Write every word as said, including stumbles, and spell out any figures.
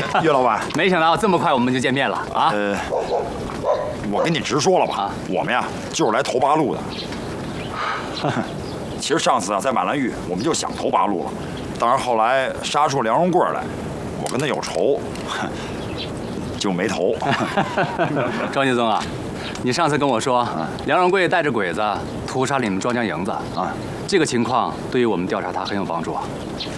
岳老板， 没想到这么快我们就见面了啊！ 呃，我跟你直说了吧，啊、我们呀就是来投八路的。其实上次啊，在满兰峪我们就想投八路了，但是后来杀出梁荣贵来，我跟他有仇，就没投。 庄先生啊，你上次跟我说，梁荣贵带着鬼子屠杀你们庄稼营子啊，这个情况对于我们调查他很有帮助啊。